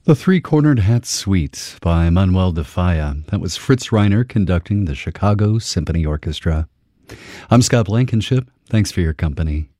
The Three-Cornered Hat Suite by Manuel de Falla. That was Fritz Reiner conducting the Chicago Symphony Orchestra. I'm Scott Blankenship. Thanks for your company.